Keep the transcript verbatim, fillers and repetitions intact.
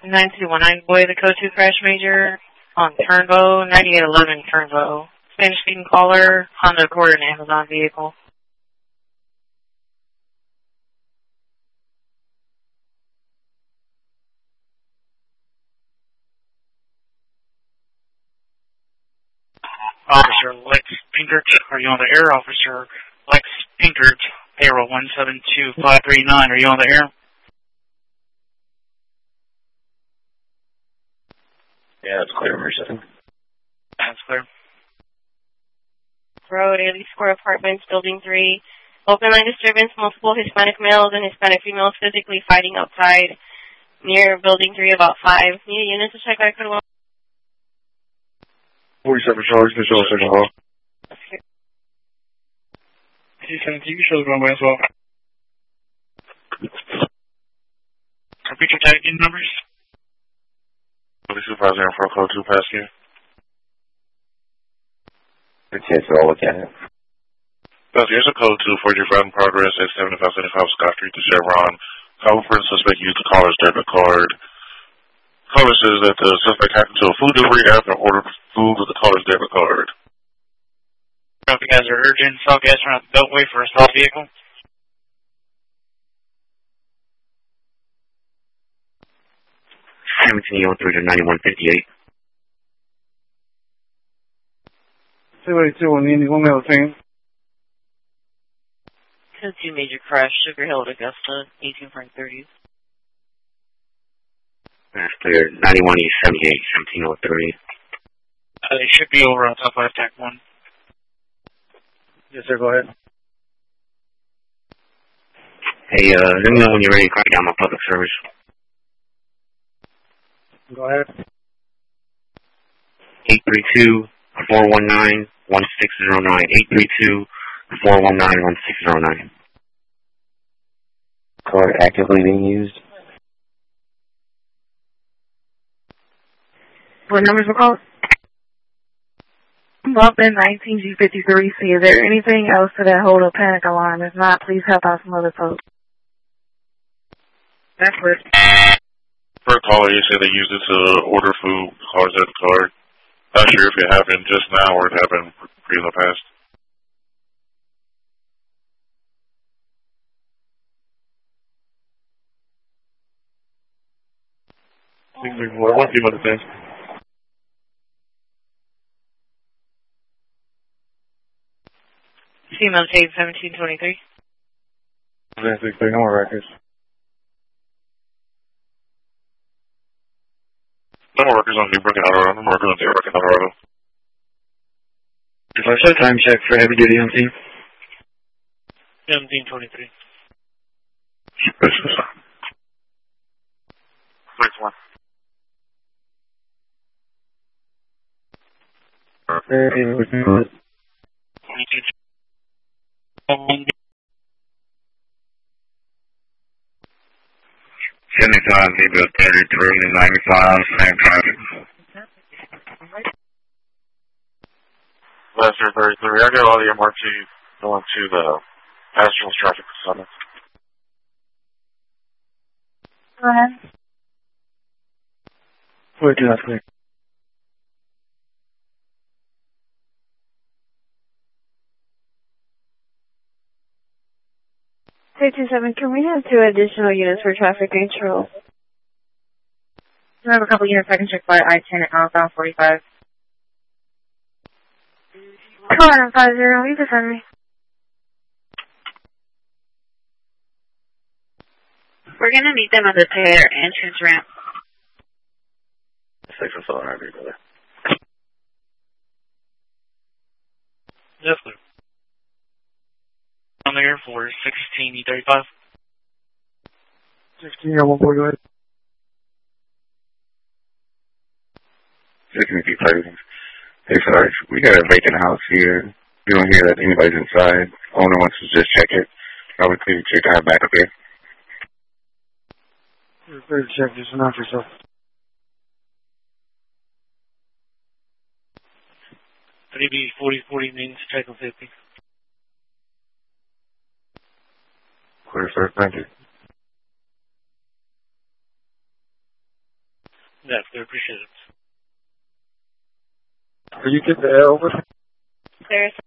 nine two one nine, boy, the code two crash major on Turnbow, ninety-eight eleven Turnbow. Spanish speaking caller, Honda Accord and Amazon vehicle. Officer Lex Pinkert, are you on the air? Officer Lex Pinkert, payroll one seven two five three nine, are you on the air? Yeah, it's clear, Merced. That's clear. Road, Daly Square Apartments, Building three. Open line disturbance, multiple Hispanic males and Hispanic females physically fighting outside near Building three, about five. Need a unit to check back for the wall. forty-seven Charles, Michelle Second Hall. C seventeen, you show the runway as well. Repeat your tagging numbers. Supervisor in front, code two, pass here. Okay, so I'll look at it. Pass here's a code two, forty-five in progress at seventy-five seventy-five Scott Street to Chevron. Call for the suspect used the caller's debit card. Caller says that the suspect hacked into a food delivery app and ordered food with the caller's debit card. Traffic guys are urgent. South gas around the Beltway for a stop vehicle. seventeen oh three to ninety-one fifty-eight. two eighty-two, Indy, one male team. Code two major crash, Sugar Hill at Augusta, eighteen Frank thirty. That's clear. ninety-one East seventy-eight, seventeen oh three. Uh, they should be over on top five, T A C one. Yes, sir, go ahead. Hey, uh, let me know when you're ready to crack down my public service. Go ahead. eight three two, four one nine, one six zero nine. eight three two, four one nine, one six zero nine. Card actively being used. What numbers were called? Bumping nineteen G fifty-three C. Is there anything else to that hold up panic alarm? If not, please help out some other folks. That's weird. For a caller, you said they used it to order food, caller's debit card. Not sure if it happened just now or it happened pre in the past. I want people to think. Female tape seventeen twenty-three. No more records. No more workers on New Brook and Colorado. No more workers on New Brook and Colorado. If I set time check for heavy duty on team. seventeen twenty-three. Six one. seventy-five, maybe thirty-three to ninety-five, same traffic. Lester thirty-three. I got all the M R T going to the Astros traffic summit. Go ahead. Wait, that's clear. two two seven, can we have two additional units for traffic control? We have a couple units I can check by I ten at outbound forty-five. Call nine five zero, you can send me. We're going to meet them at the theater entrance ramp. Six and seven, I agree, brother. Definitely. On the air for sixteen E thirty-five. sixteen, one forty, go ahead. sixteen feet five. Hey, sorry, we got a vacant house here. We don't hear that anybody's inside. Owner wants to just check it. Probably clear to check to have backup here. You're free to check, just announce yourself. three B forty forty means check on fifty. Clear, sir. Thank you. Yeah, we appreciate it. Will you get the air over? Clear.